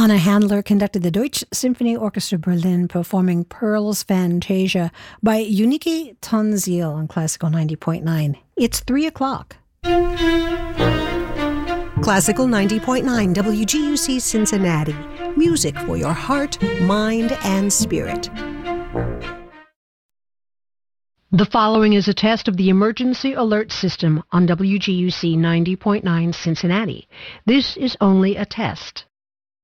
Anna Handler conducted the Deutsche Symphony Orchestra Berlin performing Pearl's Fantasia by Unique Tonzil on Classical 90.9. It's 3 o'clock. Classical 90.9 WGUC Cincinnati. Music for your heart, mind, and spirit. The following is a test of the emergency alert system on WGUC 90.9 Cincinnati. This is only a test.